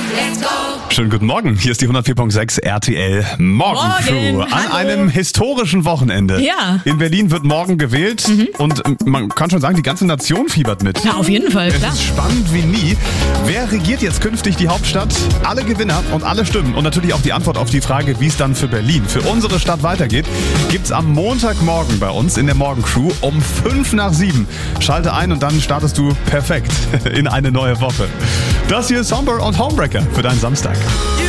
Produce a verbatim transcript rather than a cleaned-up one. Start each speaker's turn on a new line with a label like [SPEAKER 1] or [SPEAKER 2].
[SPEAKER 1] Let's go!
[SPEAKER 2] Schönen guten Morgen, hier ist die hundertvier Komma sechs R T L Morgencrew.
[SPEAKER 3] Morgen,
[SPEAKER 2] An
[SPEAKER 3] hallo.
[SPEAKER 2] einem historischen Wochenende.
[SPEAKER 3] Ja.
[SPEAKER 2] In Berlin wird morgen gewählt mhm. und man kann schon sagen, die ganze Nation fiebert mit.
[SPEAKER 3] Ja, auf jeden Fall,
[SPEAKER 2] Es
[SPEAKER 3] klar.
[SPEAKER 2] ist spannend wie nie. Wer regiert jetzt künftig die Hauptstadt? Alle Gewinner und alle Stimmen und natürlich auch die Antwort auf die Frage, wie es dann für Berlin, für unsere Stadt weitergeht, gibt's am Montagmorgen bei uns in der Morgencrew um fünf nach sieben. Schalte ein und dann startest du perfekt in eine neue Woche. Das hier ist Somber und Homebreaker für deinen Samstag.
[SPEAKER 1] You